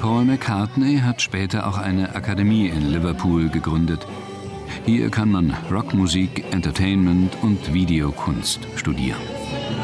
Paul McCartney hat später auch eine Akademie in Liverpool gegründet. Hier kann man Rockmusik, Entertainment und Videokunst studieren.